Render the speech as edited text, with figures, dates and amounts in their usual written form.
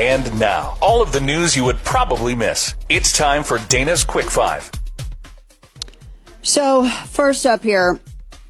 And now, all of the news you would probably miss. It's time for Dana's Quick Five. So, first up here,